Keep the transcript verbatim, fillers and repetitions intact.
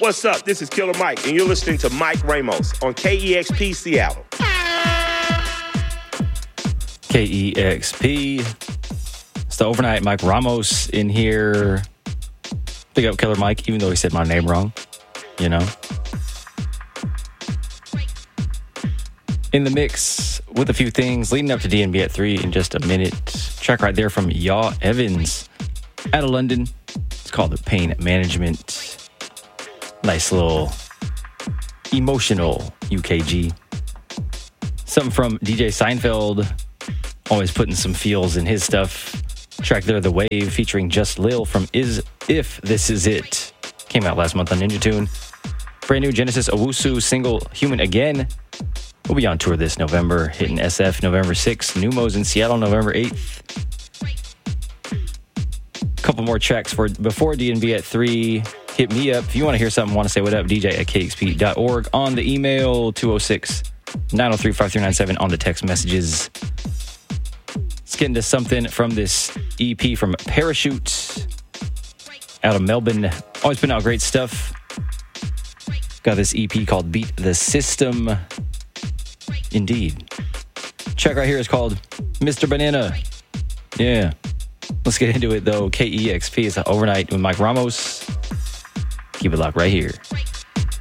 What's up? This is Killer Mike, and you're listening to Mike Ramos on K E X P Seattle. K E X P. It's the overnight Mike Ramos in here. Big up Killer Mike, even though he said my name wrong. You know. In the mix with a few things leading up to D N B at three in just a minute. Track right there from Yaw Evans out of London. It's called The Pain Management. Nice little emotional U K G. Something from D J Seinfeld. Always putting some feels in his stuff. Track there, The Wave, featuring Just Lil from Is If This Is It. Came out last month on Ninja Tune. Brand new Genesis Owusu single, Human Again. We'll be on tour this November, hitting S F November sixth, Numos in Seattle November eighth. Couple more tracks for before D N B at three. Hit me up if you want to hear something, want to say what up, D J at K X P dot org. On the email, two oh six, nine oh three, five three nine seven on the text messages. Let's get into something from this E P from Parachute out of Melbourne. Always putting out great stuff. Got this E P called Beat the System. Indeed. Track right here is called Mister Banana. Yeah. Let's get into it though. K E X P is overnight with Mike Ramos. Keep it locked right here.